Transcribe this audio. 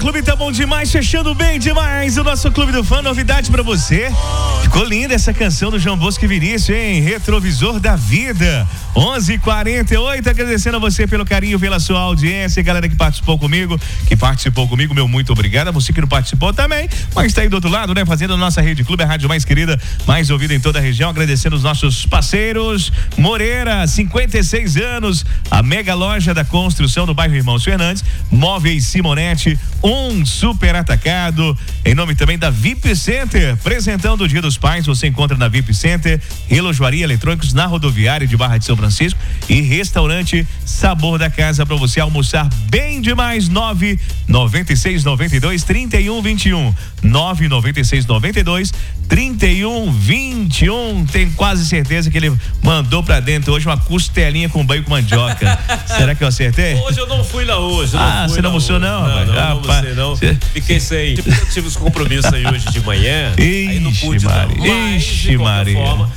Clube tá bom demais, fechando bem demais o nosso Clube do Fã. Novidade pra você. Ficou linda essa canção do João Bosco e Vinícius, hein? Retrovisor da Vida. 11h48, agradecendo a você pelo carinho, pela sua audiência, galera que participou comigo, meu muito obrigado. A você que não participou também, mas tá aí do outro lado, né? Fazendo a nossa Rede Clube, a rádio mais querida, mais ouvida em toda a região. Agradecendo os nossos parceiros. Moreira, 56 anos, a mega loja da construção do bairro Irmãos Fernandes, Móveis Simonete, um super atacado, em nome também da VIP Center, apresentando o Dia dos Pais. Você encontra na VIP Center, relojoaria eletrônicos na rodoviária de Barra de São Francisco e restaurante Sabor da Casa para você almoçar bem demais. 99692-3121, 99692-3121. Tenho quase certeza que ele mandou pra dentro hoje uma costelinha com banho com mandioca. Será que eu acertei? Hoje eu não fui lá hoje. Você não almoçou não? Não almocei não. Fiquei sem. Eu tive os compromissos aí hoje de manhã. Aí não pude não. Mas, de qualquer forma,